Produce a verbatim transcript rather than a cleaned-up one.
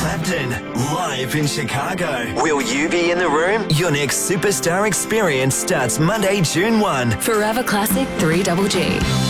Clapton, live in Chicago. Will you be in the room? Your next superstar experience starts Monday, June first. Forever Classic three G G.